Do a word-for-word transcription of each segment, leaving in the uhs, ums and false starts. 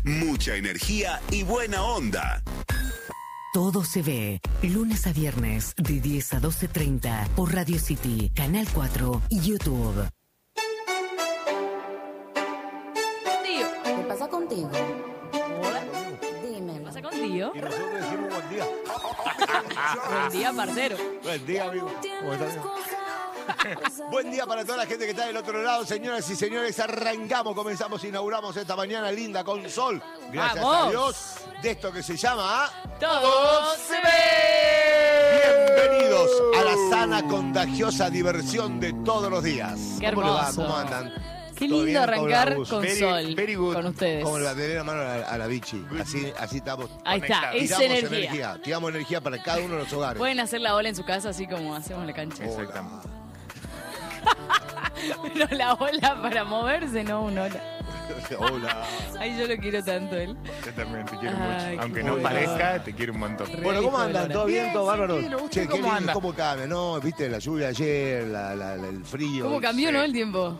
mucha energía y buena onda. Todo se ve, lunes a viernes, de diez a doce treinta, por Radio City, Canal cuatro y YouTube. Tío, ¿Qué pasa contigo? hola, Dímelo. ¿qué pasa contigo? Y nosotros decimos buen día. Buen día, parcero. Buen día, amigo. ¿Cómo estás, amigo? Buen día para toda la gente que está del otro lado, señoras y señores. Arrancamos, comenzamos, inauguramos esta mañana linda con sol. Gracias ¡Vamos! a Dios de esto que se llama Todo se ve. Bienvenidos a la sana, contagiosa diversión de todos los días. Qué ¿Cómo le va? hermoso. ¿Cómo andan? Qué ¿Todo lindo bien? ¿Cómo arrancar la bus? con Very- sol, very good. con ustedes. Como le va a tener la mano a la, a la bichi. Así, así estamos. Ahí está, es Tiramos energía. energía. Tiramos energía para cada uno de los hogares. Pueden hacer la ola en su casa así como hacemos en la cancha. Exactamente. Pero la ola para moverse, no un ola. Hola. Ay, yo lo quiero tanto él. Yo también te quiero Ay, mucho. Aunque qué no bueno. parezca, te quiero un montón. Re Bueno, ¿cómo hijo de andan? Lora. ¿Todo bien? ¿Todo bárbaro? tranquilo. ¿Usted Che, qué cómo lindo, anda? ¿cómo cambia? No, viste, la lluvia ayer, la, la- la- el frío. ¿Cómo cambió, Sí. no, el tiempo?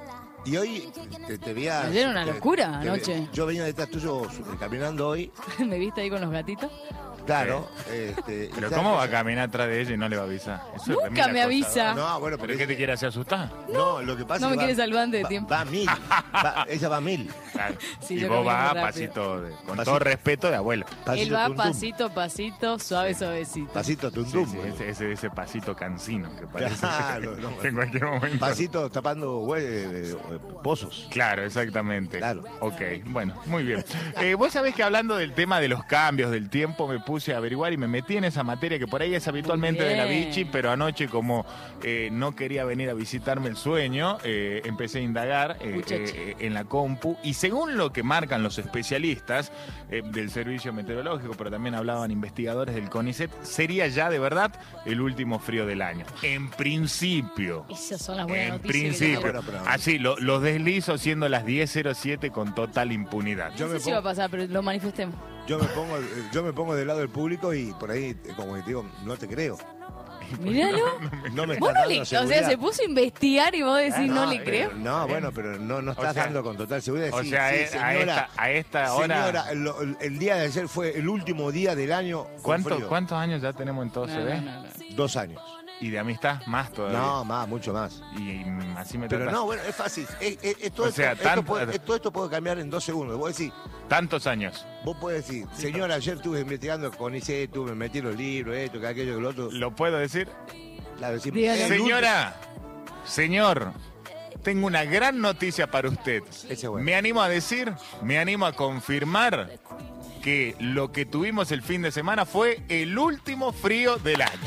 Y hoy te, te veía... Ayer era una te- locura, te- anoche. Yo venía detrás tuyo eh, caminando hoy, ¿Me viste ahí con los gatitos? claro. Este, y Pero ¿sabes ¿cómo qué? va a caminar atrás de ella y no le va a avisar? Eso es Nunca remil me avisa. acosador. No, bueno, pero... ¿Pero qué te quiere hacer asustar? No, lo que pasa No es me que quiere va- salvar antes de va- tiempo. Va a mil. Va- ella va a mil. Claro. Sí, y yo vos camino vas muy rápido. pasito, de- con Pasito. todo respeto de abuelo. Pasito Él va tum, tum. pasito, pasito, suave, suavecito. Pasito Sí, tuntum. sí, ese, ese, ese pasito cansino que parece Claro, no, que en cualquier momento. Pasito tapando hue- eh, eh, pozos. Claro, exactamente. Claro. Ok, bueno, muy bien. Eh, vos sabés que hablando del tema de los cambios del tiempo, me puse a averiguar y me metí en esa materia que por ahí es habitualmente Muy de la bien. bichi, pero anoche como eh, no quería venir a visitarme el sueño, eh, empecé a indagar eh, Muchacho. eh, en la compu y según lo que marcan los especialistas eh, del servicio meteorológico, pero también hablaban investigadores del CONICET, sería ya de verdad el último frío del año. En principio. Esas son las buenas En noticias. que principio. Bueno, pero- Así, lo- los deslizo siendo las diez cero siete con total impunidad. Yo No me sé si va a pongo- pasar, pero lo manifestemos. Yo me pongo, yo me pongo del lado del público y por ahí, eh, como que te digo, no te creo. Míralo. No me Vos estás no le, dando o sea, seguridad. se puso a investigar y vos decís, no, no, le eh, creo. No, bueno, pero no, no estás sea, dando con total seguridad. O Sí, sea, sí, eh, a, señora, esta, a esta hora. señora, lo- el, el día de ayer fue el último día del año con ¿cuánto- frío. ¿Cuántos años ya tenemos en todo No, se ve? no, no, no. Dos años. Y de amistad, más todavía. No, más, mucho más. Y mm, así me Pero tratas. no, bueno, es fácil. Es- es- es todo, O sea, esto, esto tanto- puede, es- todo esto puede cambiar en dos segundos. Vos decís, Tantos años. vos podés decir, señora, ayer estuve investigando con I C E, tuve, me metí los libros, esto, que aquello, que lo otro. ¿Lo puedo decir? La decimos, Dígale. el Señora, señor, tengo una gran noticia para usted. último- Ese bueno. Me animo a decir, me animo a confirmar que lo que tuvimos el fin de semana fue el último frío del año.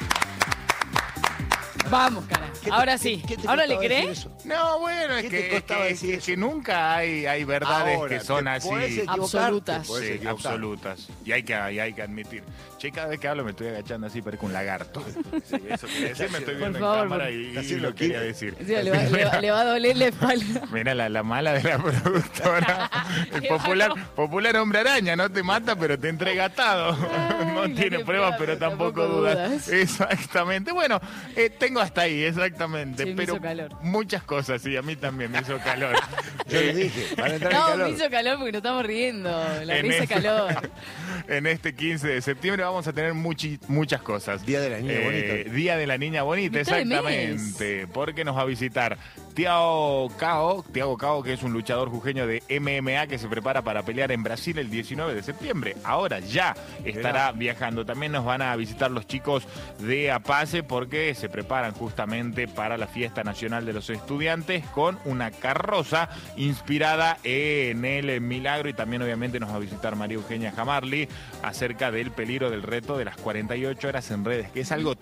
Vamos, cara. ¿Qué te- Ahora qué- sí. qué te ¿Ahora le costaba decir crees? eso? No, bueno, es ¿Qué que, te es costaba que- decir es eso? que nunca hay, hay verdades Ahora, que son te así. podés equivocar, Absolutas. te podés Sí, equivocar. absolutas. Y hay, que, y hay que admitir. Che, cada vez que hablo me estoy agachando así, parezco un lagarto. Sí, eso quería decir, me estoy viendo Por favor, en cámara por- y, Está y haciendo lo quería quine. decir. Sí, le, va, le va- le va a doler la espalda. Mira la, la mala de la productora. El Qué popular, bárbaro. popular hombre araña, no te mata, pero te entrega atado. Ay, No no tiene te pruebas, prueba, pero pero tampoco tampoco dudas. dudas. Exactamente. Bueno, eh, tengo hasta ahí, exactamente. Sí, me pero hizo calor. muchas cosas, sí, a mí también me hizo calor. Yo le Eh, dije, van a entrar en No, calor. me hizo calor porque nos estamos riendo. La En risa este- calor. En este quince de septiembre vamos a tener muchi- muchas cosas. Día de la Niña Eh, Bonita. Día de la Niña Bonita, Mitad de exactamente. Porque nos va a visitar Tiago Cao, Tiago Cao, que es un luchador jujeño de M M A que se prepara para pelear en Brasil el diecinueve de septiembre. Ahora ya estará viajando. También nos van a visitar los chicos de APACE porque se preparan justamente para la Fiesta Nacional de los Estudiantes con una carroza inspirada en el milagro, y también obviamente nos va a visitar María Eugenia Jamarli acerca del peligro del reto de las cuarenta y ocho horas en redes, que es algo